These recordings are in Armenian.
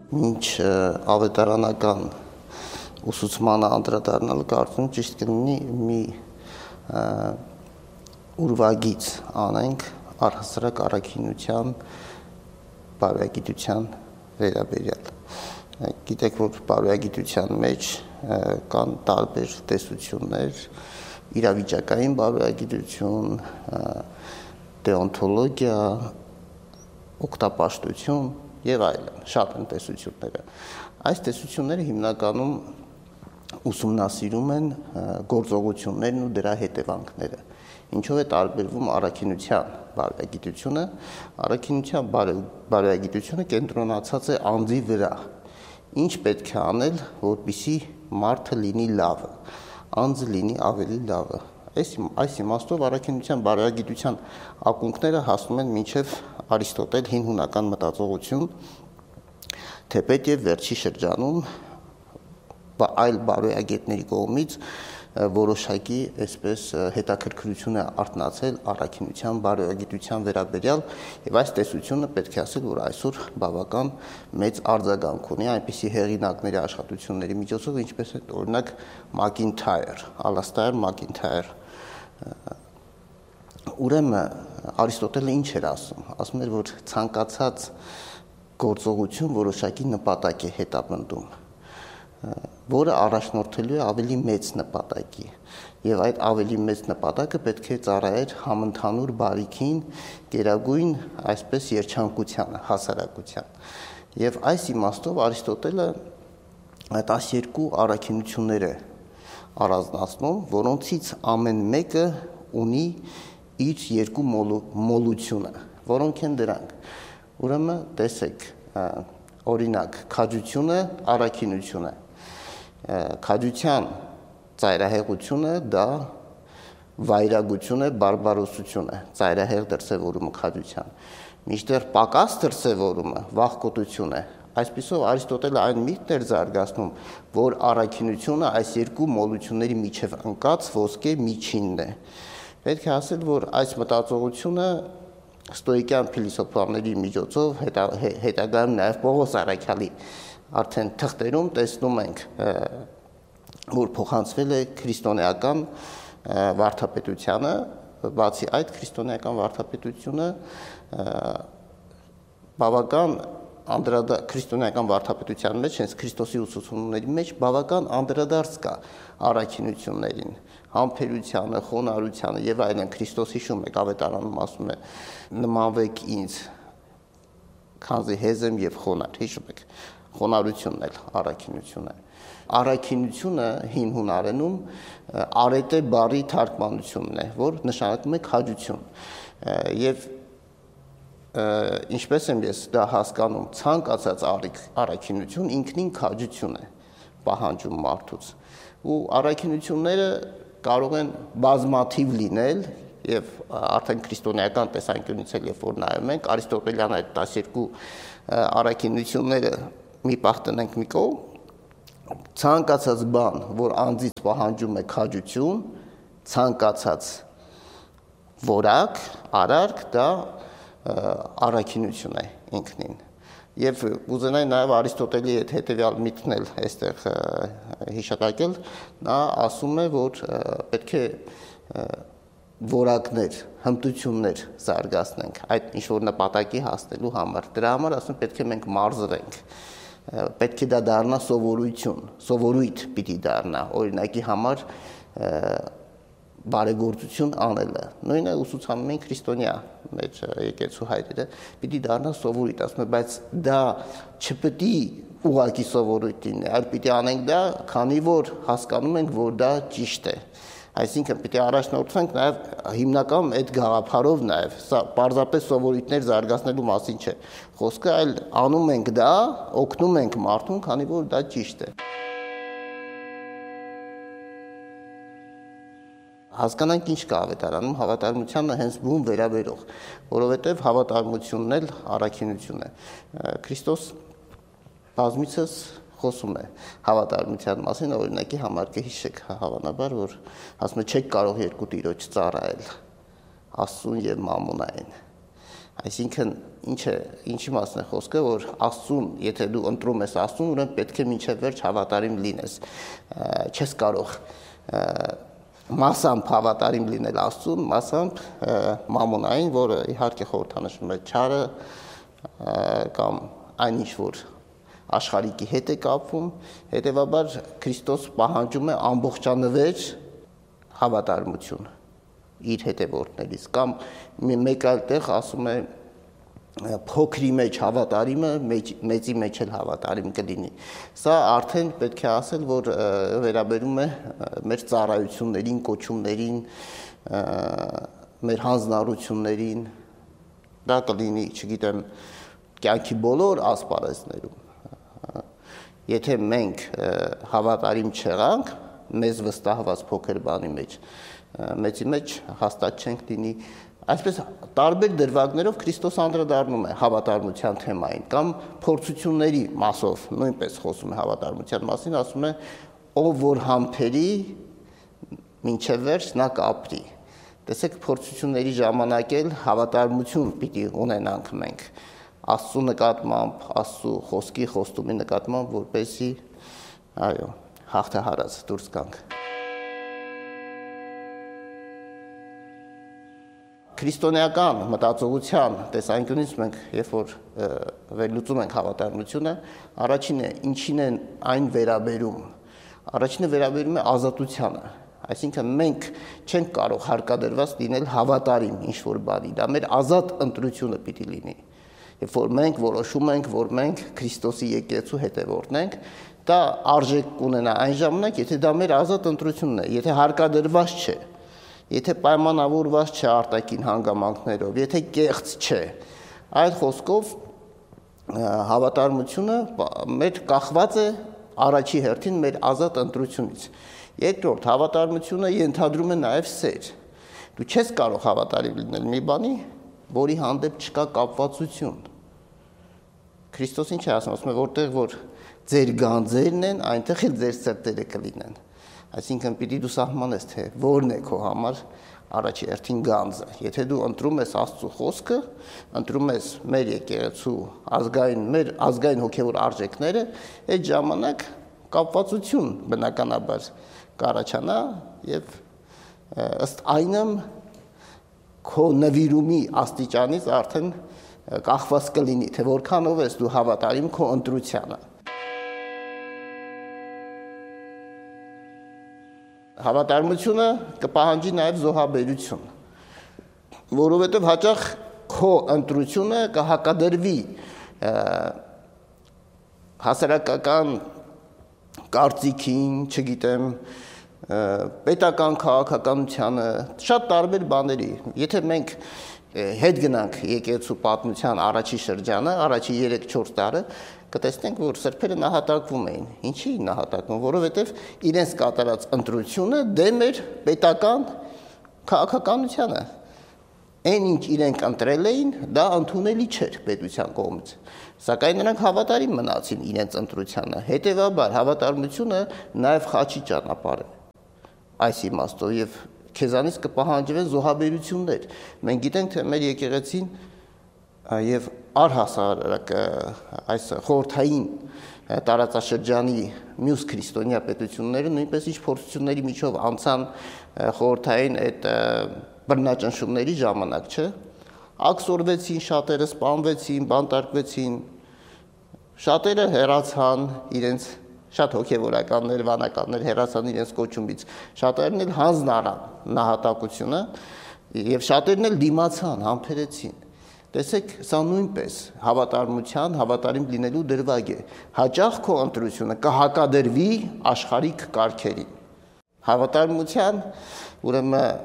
Մինչ ավետարանական ուսուցմանը անդրադառնալ կարծում ճիշտ կլինի մի ուրվագիծ անենք առհասարակ առաքինության բարոյագիտության վերաբերյալ։ Գիտեք, որ բարոյագիտության մեջ կան տարբեր տեսություններ, իրավիճակային բարոյագիտություն, դեոնտոլոգիա, օգտապաշտություն եւ այլն, շատ են տեսությունները։ Այս տեսությունները հիմնականում ուսումնասիրում են գործողություններն ու դրա հետևանքները։ Ինչով է տարբերվում առաքինության բարոյագիտությունը։ Առաքինության բարոյագիտությունը կենտրոնացած է անձի վրա։ Ինչ պետք է անել, որպեսզի մարդը լինի լավը, անձը լինի ավելի լավը։ Այս իմաստով առաքինության բարոյագիտության ակունքները հասնում են մինչև Արիստոտել հին հունական մտածողություն, թեպետ եւ վերջի շրջանում այլ բարոյագետների կողմից որոշակի այսպես հետաքրքրություն է արթնացել առաքինության բարոյագիտության վերաբերյալ եւ այս տեսությունը պետք է ասել, որ այսօր բավական մեծ արձագանք ունի այնպիսի հեղինակների աշխատությունների միջոցով, ինչպես է օրինակ Մակինթայր, Ալաստայր Մակինթայր։ Ուրեմն Արիստոտելը ինչ էր ասում։ Ասում էր, որ ցանկացած գործողություն որոշակի նպատակ է հետապնդում, որը առաջնորդելու է ավելի մեծ նպատակի, եւ այդ ավելի մեծ նպատակը պետք է ծառայեր համընդհանուր բարիքին, գերագույն այսպես երջանկությանը, հասարակության։ Եվ այս իմաստով Արիստոտելը 12 առաքինություններ է առանձնացնում, որոնցից ամեն մեկը ունի իր երկու մոլությունը, որոնք են դրանք։ Ուրեմն տեսեք, օրինակ, քաջությունը առաքինություն է։ Քաջության ծայրահեղությունը դա վայրագություն է, բարբարոսություն է, ծայրահեղ դրսևորումը քաջության։ Մինչդեռ պակաս դրսևորումը վախկոտություն է։ Այսպիսով Արիստոտելը այն միտքն էր զարգացնում, որ առաքինությունը այս երկու մոլությունների միջև ընկած ոսկե միջինն է։ Պետք է ասել, որ այս մտածողությունը ստոիկյան փիլիսոփաների միջոցով հետագայում նաև Պողոս Առաքյալի արդեն թղթերում տեսնում ենք, որ փոխանցվել է քրիստոնեական վարդապետությանը, բացի այդ քրիստոնեական վարդապետությունը բավական քրիստոնեական վարդապետության մեջ, հենց Քրիստոսի ուսուցումների մեջ բավական անդրադարձ կա առաքինություններին, համբերությանը, խոնարհությանը եւ այլն։ Քրիստոս հիշում եք ավետարանում ասում է. նմանվեք ինձ, քանզի հեզ եմ եւ խոնարհ, հիշում եք։ Խոնարհությունն էլ առաքինություն է։ Առաքինությունը հին հունարենում արետե բառի թարգմանությունն է, որ նշանակում է քաջություն։ Եվ ինչպես եմ ես դա հասկանում, ցանկացած առաքինություն ինքնին քաջություն է պահանջում մարդուց։ Ու առաքինությունները կարող են բազմաթիվ լինել եւ արդեն քրիստոնեական տեսանկյունից էլ երբ որ նայում ենք Արիստոտելյան այդ 12 առաքինությունները մի պահ տնենք մի կողմ, ցանկացած բան, որ անձից պահանջում է քաջություն, ցանկացած որակ, արարք, դա առաքինություն է ինքնին։ Եվ ուզենայի նաև Արիստոտելի այդ հետևյալ միտքն էլ այստեղ հիշատակել, նա ասում է, որ պետք է որակներ, հմտություններ զարգացնենք այդ ինչ-որ նպատակի հասնելու համար։ Դրա համար ասում պետք է մենք մարզվենք, պետք է դա դառնա սովորություն, սովորույթ պիտի դառնա, օրինակի համար բարեգործություն անելը։ Նույնը ուսուցանում են քրիստոնյա մեջ եկեղեցու հայրերը, պիտի դառնա սովորույթ, ասում են, բայց դա չպիտի ուղղակի սովորույթ լինի, այլ պիտի անենք դա, քանի որ հասկանում ենք, որ դա ճիշտ է։ Այսինքն պիտի առաջնորդվենք նաև հիմնական այդ գաղափարով նաև, սա պարզապես սովորույթներ զարգացնելու մասին չէ։ Խոսքը այլ անում ենք դա, օգնում ենք մարդուն, քանի որ դա ճիշտ է։ Հասկանանք ինչ կա ավետարանում, հավատարմությանը հենց բուն վերաբերող, որովհետև հավատարմությունն էլ առաքինություն է։ Քրիստոս բազմիցս խոսում է հավատարմության մասին, օրինակի համար կհիշեք հավանաբար, որ ասում է չեք կարող երկու տիրոջ ծառայել, Աստծուն եւ Մամոնային։ Այսինքն ինչի մասն է խոսքը, որ Աստծուն, եթե դու ընտրում ես Աստծուն, ուրեմն պետք է մինչև վերջ հավատարիմ լինես։ Չես կարող մասամբ հավատարիմ լինել Աստծուն, մասամբ մամոնային, որը իհարկե խորհրդանշում է չարը կամ այնինչ որ աշխարհիկի հետ է կապվում, հետևաբար Քրիստոս պահանջում է ամբողջանվեր հավատարմություն իր հետևորդներից կամ մեկ այլ տեղ ասում է փոքրի մեջ հավատարիմը մեծի մեջ էլ հավատարիմ կլինի։ Սա արդեն պետք է ասել, որ վերաբերում է մեր ծառայություններին, կոչումներին, մեր հանձնառություններին, դա կլինի, չգիտեմ, կյանքի բոլոր ասպարեզներում։ Եթե մենք հավատարիմ չեղանք մեզ վստահված փոքր բանի մեջ, մեծի մեջ հաստատ չենք լինի, այսպես տարբեր դրվագներով Քրիստոս անդրադառնում է հավատարմության թեմային կամ փորձությունների մասով նույնպես խոսում է հավատարմության մասին, ասում է ով որ համբերի մինչև վերջ նա կապրի։ Տեսեք փորձությունների ժամանակ էլ հավատարմություն պիտի ունենանք մենք Աստծու նկատմամբ, Աստծու խոսքի խոստումի նկատմամբ, որպեսզի այո հաղթահարած դուրս գանք։ Քրիստոնեական մտածողության տեսանկյունից մենք երբ որ վերլուծում ենք հավատարմությունը, առաջինը ինչին է այն վերաբերում։ Առաջինը վերաբերում է ազատությանը, այսինքն մենք չենք կարող հարկադրված լինել հավատարիմ ինչ-որ բանի, դա մեր ազատ ընտրությունը պիտի լինի։ Երբ որ մենք որոշում ենք, որ մենք Քրիստոսի եկեղեցու հետևորդն ենք, դա արժեք կունենա այն ժամանակ, եթե դա մեր ազատ ընտրությունն է, եթե հարկադրված չէ, եթե պայմանավորված չէ արտաքին հանգամանքներով, եթե կեղծ չէ, այդ խոսքով հավատարմությունը մեր կախված է առաջի հերթին մեր ազատ ընտրությունից։ Երկրորդ, հավատարմությունը ենթադրում է նաև սեր։ Դու չես կարող հավատարիմ լինել մի բանի, որի հանդեպ չկա կապվածություն։ Քրիստոս ինչ է ասում է, որտեղ որ ձեր գանձերն են, այնտեղ էլ ձեր սրտերը կլինեն։ Այսինքն պիտի դու սահմանես, թե որն է քո համար առաջի հերթին գանձը։ Եթե դու ընտրում ես Աստծո խոսքը, ընտրում ես մեր եկեղեցու մեր ազգային հոգևոր արժեքները, այդ ժամանակ կապվածություն բնականաբար կառաջանա եւ ըստ այնմ քո նվիրումի աստիճանից արդեն կախված կլինի, թե որքանով ես դու հավատարիմ քո ընտրությանը։ Հավատարմությունը կպահանջի նաև զոհաբերություն, որովհետև հաճախ քո ընտրությունը կհակադրվի հասարակական կարծիքին, չգիտեմ, պետական քաղաքականությանը, շատ տարբեր բաների։ Եթե մենք հետ գնանք եկեղեցու պատմության առաջի շրջանը, առաջի 3-4 տարը, կտեսնենք, որ սրբերը նահատակվում էին։ Ինչի նահատակվում, որովհետև իրենց կատարած ընտրությունը դեմ էր պետական քաղաքականությանը։ Այն ինչ իրենք ընտրել էին, դա ընդունելի չէր պետության կողմից։ Սակայն նրանք հավատարիմ մնացին իրենց ընտրությանը։ Հետևաբար հավատարմությունը նաև խաչի ճանապարհ է։ Այս իմաստով եւ քեզանից կպահանջվեն զոհաբերություններ։ Մենք գիտենք, թե մեր եկեղեցին եւ առհասարակ այս խորհրդային տարածաշրջանի մյուս քրիստոնյա պետությունները նույնպես ինչ փորձությունների միջով անցան խորհրդային այդ բռնաճնշումների ժամանակ, չէ՞։ Աքսորվեցին շատերը, սպանվեցին, բանտարկվեցին, շատերը հեռացան իրենց շատ հոգևորականներ, վանականներ հեռացան իրենց կոչումից, շատերն էլ հանձն առան նահատակությունը եւ շատերն էլ դիմացան, համբերեցին։ Տեսեք, սա նույնպես հավատարմության, հավատարիմ լինելու դրվագ է։ Հաճախ քո ընտրությունը կհակադրվի աշխարհիկ կարգերին։ Հավատարմության ուրեմն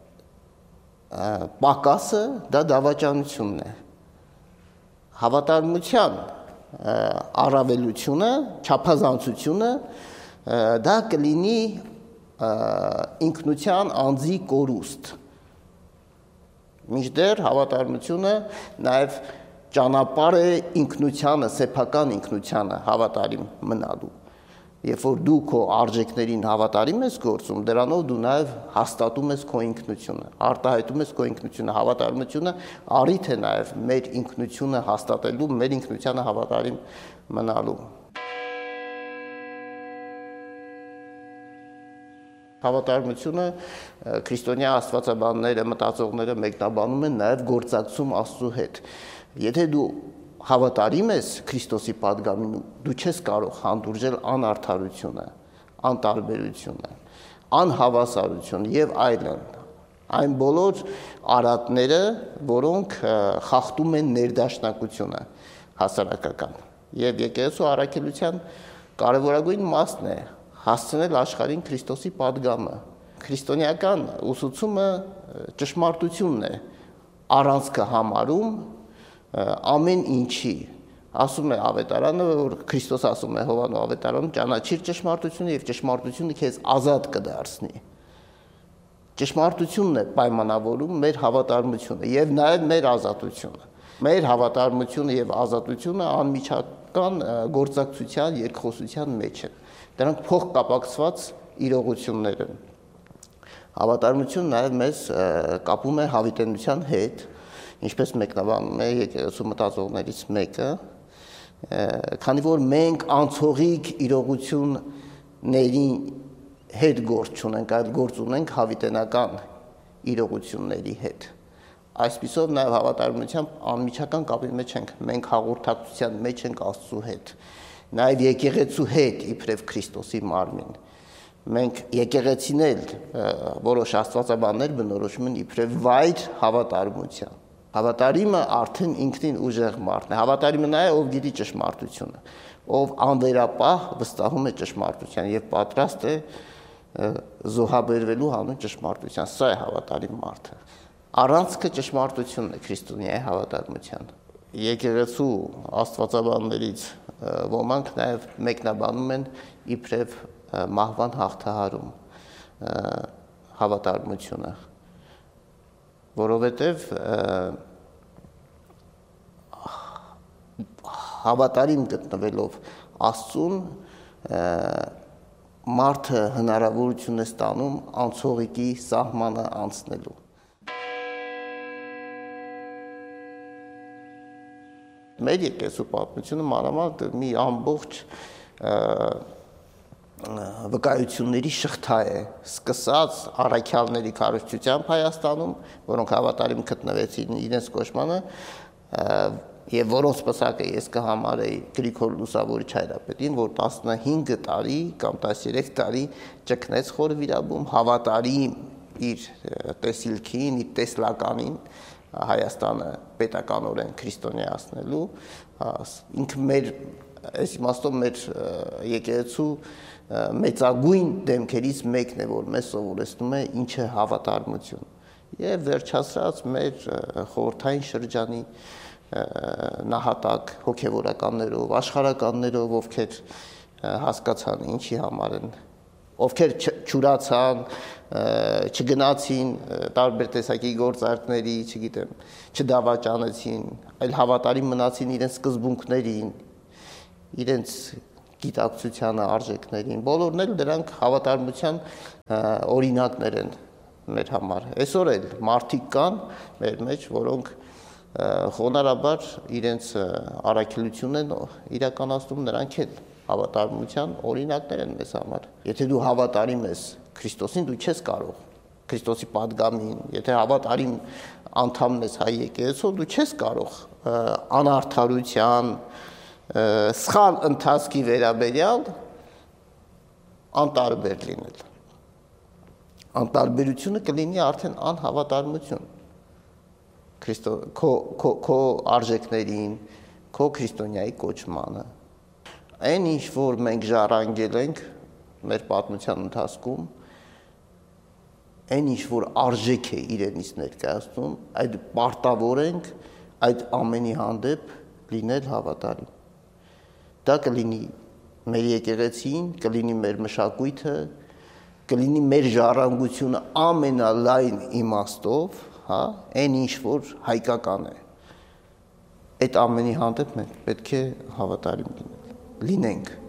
պակասը դա դավաճանությունն է։ Հավատարմության առավելությունը, չափազանցությունը դա կլինի ինքնության անձի կորուստ։ Մինչդեռ հավատարմությունը նաև ճանապարհ է ինքնությանը, սեփական ինքնությանը հավատարիմ մնալու։ Երբ որ դու քո արժեքներին հավատարիմ ես գործում, դրանով դու նաև հաստատում ես քո ինքնությունը, արտահայտում ես քո ինքնությունը, հավատարմությունը առիթ է նաև մեր ինքնությունը հաստատելու, մեր ինքնությանը հավատարիմ մնալու։ Հավատարմությունը քրիստոնյա աստվածաբանները, մտածողները մեկնաբանում են նաև գործակցում Աստծո հետ։ Եթե դու հավատարիմ ես Քրիստոսի պատգամին, դու չես կարող հանդուրժել անարդարությունը, անտարբերությունը, անհավասարությունը եւ այլն։ Այն բոլոր արատները, որոնք խախտում են ներդաշնակությունը հասարակական։ Եվ եկեղեցու առաքելության կարևորագույն մասն է հասցնել աշխարհին Քրիստոսի պատգամը։ Քրիստոնեական ուսուցումը ճշմարտությունն է, առանցքը համարում ամեն ինչի, ասում է ավետարանը, որ Քրիստոս ասում է Հովանու ավետարանում, ճանաչիր ճշմարտությունը եւ ճշմարտությունը քեզ ազատ կդարձնի։ Ճշմարտությունն է պայմանավորում մեր հավատարմությունը եւ նաեւ մեր ազատությունը։ Մեր հավատարմությունը եւ ազատությունը անմիջական գործակցության, երկխոսության մեջ են։ Դրանք փոխկապակցված իրողություններ են։ Հավատարմությունը նաեւ մեզ կապում է հավիտենության հետ, ինչպես մեկնաբանում է եկեղեցու մտածողներից մեկը, քանի որ մենք անցողիկ իրողությունների հետ գործ չունենք, այլ գործ ունենք հավիտենական իրողությունների հետ։ Այսպիսով նաև հավատարմությամբ անմիջական կապի մեջ ենք, մենք հաղորդակցության մեջ ենք Աստծո հետ, նաև եկեղեցու հետ իբրև Քրիստոսի մարմին։ Մենք եկեղեցին էլ որոշ աստվածաբաններ բնորոշում են իբրև վայր հավատարմության։ Հավատարիմը արդեն ինքնին ուժեղ մարդն է։ Հավատարիմը նա է, ով գիտի ճշմարտությունը, ով անվերապահ վստահում է ճշմարտության եւ պատրաստ է զոհաբերվելու հանուն ճշմարտության։ Սա է հավատարիմ մարդը։ Առանցքը ճշմարտությունն է քրիստոնեայի հավատարմության։ Եկեղեցու աստվածաբաններից ոմանք նաև մեկնաբանում են իբրև մահվան հաղթահարում հավատարմությունը, որովհետև հավատարիմ գտնվելով Աստծուն մարդը հնարավորություն է ստանում անցողիկի սահմանը անցնելու։ Մեր եկեղեցու պատմությունը մանավանդ մի ամբողջ վկայությունների շղթա է, սկսած առաքյալների քարոզչությամբ Հայաստանում, որոնք հավատարիմ գտնվեցին իրենց կոչմանը, եւ որոնց պսակը ես կհամարեի Գրիգոր Լուսավորիչ Հայրապետին, որ 15 տարի կամ 13 տարի ճգնեց խոր վիրաբում, հավատարիմ իր տեսիլքին, իր տեսլականին Հայաստանը պետականորեն քրիստոնեացնելու, ինքը մեր այս իմաստով մեր եկեղեցու մեծագույն դեմքերից մեկն է, որ մեզ սովորեցնում է ինչ է հավատարմություն։ Եվ վերջացրած մեր խորհրդային շրջանի նահատակ հոգևորականներով, աշխարհականներով, ովքեր հասկացան ինչի համար են, ովքեր չուրացան, չգնացին տարբեր տեսակի գործարքների, չգիտեմ, չդավաճանեցին, այլ հավատարիմ մնացին իրենց սկզբունքներին, իրենց գիտակցությանը, արժեքներին, բոլորն էլ դրանք հավատարմության օրինակներ են մեր համար։ Այսօր էլ մարդիկ կան մեր մեջ, որոնք խոնարհաբար իրենց առաքելությունն են իրականացնում, նրանք էլ հավատարմության օրինակներ են մեզ համար։ Եթե դու հավատարիմ ես Քրիստոսին, դու չես կարող Քրիստոսի պատգամին, եթե հավատարիմ անդամ ես հայ եկեղեցու, դու չես կարող անարդարության, սխալ ընթացքի վերաբերյալ անտարբեր լինել։ Անտարբերությունը կլինի արդեն անհավատարմություն քո արժեքներին, քո քրիստոնյայի կոչմանը։ Այն ինչ որ մենք ժառանգել ենք մեր պատմության ընթացքում, այն ինչ որ արժեք է իրենից ներկայացնում, այդ պարտավոր ենք այդ ամենի հանդեպ լինել հավատարիմ։ Դա կլինի մեր եկեղեցին, կլինի մեր մշակույթը, կլինի մեր ժառանգությունը ամենալայն իմաստով, հա, այն ինչ որ հայկական է։ Այդ ամենի հանդեպ մենք պետք է հավատարիմ լինենք։